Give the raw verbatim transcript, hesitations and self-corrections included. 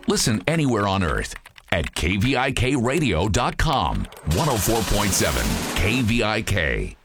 Listen anywhere on earth at K V I K radio dot com. one oh four point seven K V I K.